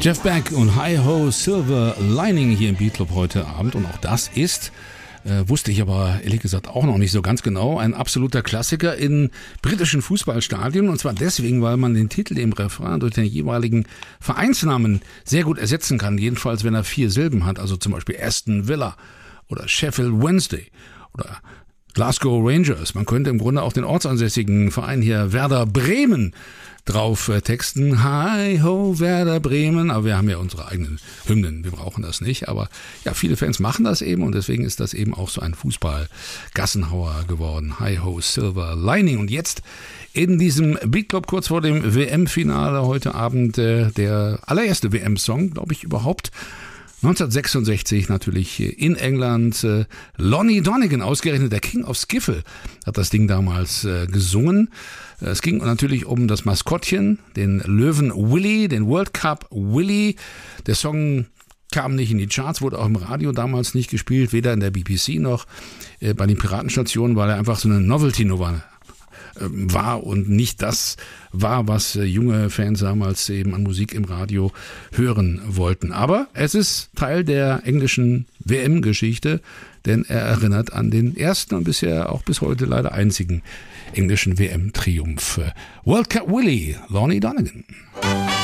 Jeff Beck und Hi Ho Silver Lining hier im Beat Club heute Abend. Und auch das ist, wusste ich aber ehrlich gesagt auch noch nicht so ganz genau, ein absoluter Klassiker in britischen Fußballstadien. Und zwar deswegen, weil man den Titel im Refrain durch den jeweiligen Vereinsnamen sehr gut ersetzen kann. Jedenfalls, wenn er 4 Silben hat. Also zum Beispiel Aston Villa oder Sheffield Wednesday oder Glasgow Rangers. Man könnte im Grunde auch den ortsansässigen Verein hier Werder Bremen drauf texten. Hi ho Werder Bremen. Aber wir haben ja unsere eigenen Hymnen. Wir brauchen das nicht. Aber ja, viele Fans machen das eben und deswegen ist das eben auch so ein Fußball-Gassenhauer geworden. Hi ho Silver Lining. Und jetzt in diesem Beat Club kurz vor dem WM-Finale heute Abend der allererste WM-Song, glaube ich, überhaupt. 1966 natürlich in England. Lonnie Donegan, ausgerechnet der King of Skiffle, hat das Ding damals gesungen. Es ging natürlich um das Maskottchen, den Löwen Willy, den World Cup Willy. Der Song kam nicht in die Charts, wurde auch im Radio damals nicht gespielt, weder in der BBC noch bei den Piratenstationen, weil er einfach so eine Novelty-Nummer war und nicht das war, was junge Fans damals eben an Musik im Radio hören wollten. Aber es ist Teil der englischen WM-Geschichte, denn er erinnert an den ersten und bisher auch bis heute leider einzigen englischen WM-Triumph. World Cup Willy, Lonnie Donegan.